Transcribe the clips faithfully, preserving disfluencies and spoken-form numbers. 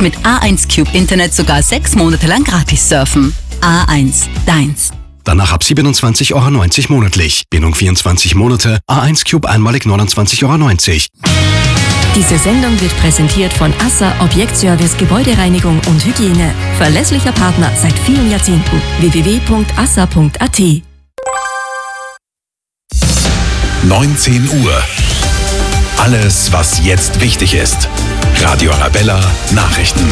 mit A eins Cube Internet sogar sechs Monate lang gratis surfen. A eins, deins. Danach ab siebenundzwanzig Euro neunzig monatlich. Bindung vierundzwanzig Monate. A eins Cube einmalig neunundzwanzig Euro neunzig. Diese Sendung wird präsentiert von ASSA Objektservice Gebäudereinigung und Hygiene. Verlässlicher Partner seit vielen Jahrzehnten. w w w punkt assa punkt a t. neunzehn Uhr. Alles, was jetzt wichtig ist. Radio Arabella Nachrichten.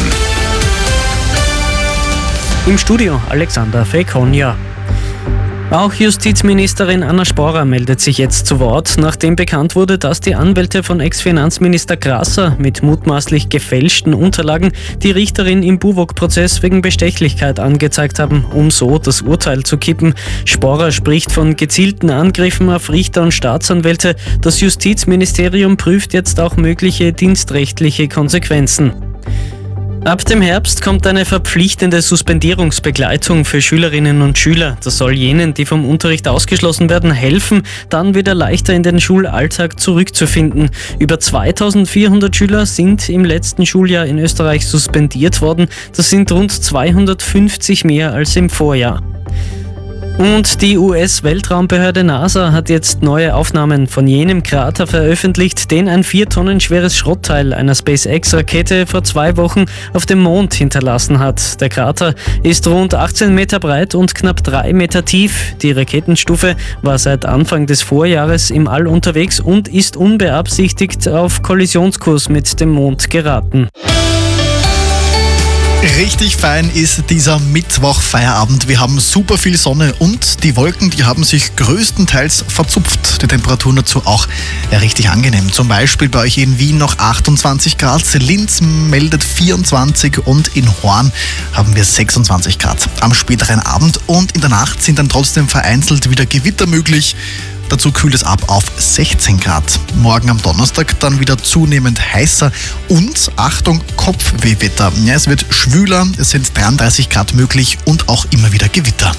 Im Studio Alexander Fekonja. Auch Justizministerin Anna Sporer meldet sich jetzt zu Wort, nachdem bekannt wurde, dass die Anwälte von Ex-Finanzminister Grasser mit mutmaßlich gefälschten Unterlagen die Richterin im Buwok-Prozess wegen Bestechlichkeit angezeigt haben, um so das Urteil zu kippen. Sporer spricht von gezielten Angriffen auf Richter und Staatsanwälte. Das Justizministerium prüft jetzt auch mögliche dienstrechtliche Konsequenzen. Ab dem Herbst kommt eine verpflichtende Suspendierungsbegleitung für Schülerinnen und Schüler. Das soll jenen, die vom Unterricht ausgeschlossen werden, helfen, dann wieder leichter in den Schulalltag zurückzufinden. Über zweitausendvierhundert Schüler sind im letzten Schuljahr in Österreich suspendiert worden. Das sind rund zweihundertfünfzig mehr als im Vorjahr. Und die U S-Weltraumbehörde NASA hat jetzt neue Aufnahmen von jenem Krater veröffentlicht, den ein vier Tonnen schweres Schrottteil einer SpaceX-Rakete vor zwei Wochen auf dem Mond hinterlassen hat. Der Krater ist rund achtzehn Meter breit und knapp drei Meter tief. Die Raketenstufe war seit Anfang des Vorjahres im All unterwegs und ist unbeabsichtigt auf Kollisionskurs mit dem Mond geraten. Richtig fein ist dieser Mittwoch-Feierabend. Wir haben super viel Sonne und die Wolken, die haben sich größtenteils verzupft. Die Temperaturen dazu auch richtig angenehm. Zum Beispiel bei euch in Wien noch achtundzwanzig Grad, Linz meldet vierundzwanzig und in Horn haben wir sechsundzwanzig Grad. Am späteren Abend und in der Nacht sind dann trotzdem vereinzelt wieder Gewitter möglich. Dazu kühlt es ab auf sechzehn Grad. Morgen am Donnerstag dann wieder zunehmend heißer und, Achtung, Kopfwehwetter. Ja, es wird schwüler, es sind dreiunddreißig Grad möglich und auch immer wieder Gewitter.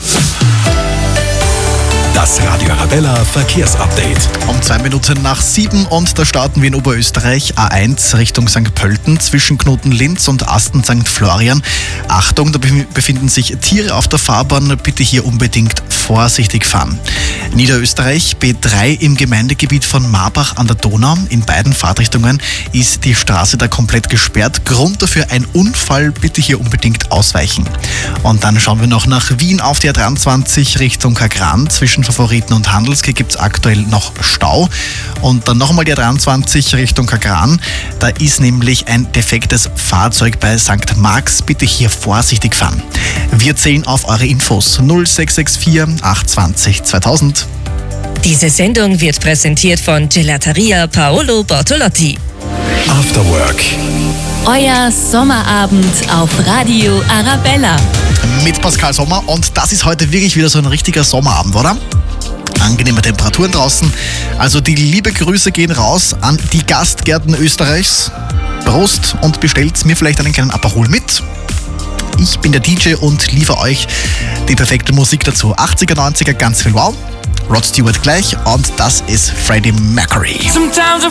Das Radio Arabella Verkehrsupdate. Um zwei Minuten nach sieben und da starten wir in Oberösterreich A eins Richtung Sankt Pölten zwischen Knoten-Linz und Asten Sankt Florian. Achtung, da befinden sich Tiere auf der Fahrbahn, bitte hier unbedingt vorsichtig fahren. Niederösterreich B drei im Gemeindegebiet von Marbach an der Donau. In beiden Fahrtrichtungen ist die Straße da komplett gesperrt. Grund dafür ein Unfall, bitte hier unbedingt ausweichen. Und dann schauen wir noch nach Wien auf die A dreiundzwanzig Richtung Kagran. Zwischen Favoriten und Handelske gibt es aktuell noch Stau. Und dann nochmal die A dreiundzwanzig Richtung Kagran. Da ist nämlich ein defektes Fahrzeug bei Sankt Marx. Bitte hier vorsichtig fahren. Wir zählen auf eure Infos null sechs sechs vier acht zwanzig zweitausend. Diese Sendung wird präsentiert von Gelateria Paolo Bortolotti. After Work. Euer Sommerabend auf Radio Arabella. Mit Pascal Sommer und das ist heute wirklich wieder so ein richtiger Sommerabend, oder? Angenehme Temperaturen draußen. Also die liebe Grüße gehen raus an die Gastgärten Österreichs. Prost und bestellt mir vielleicht einen kleinen Aperol mit. Ich bin der D J und liefere euch die perfekte Musik dazu. achtziger, neunziger, ganz viel Wow. Rod Stewart gleich und das ist Freddie Mercury. Sometimes I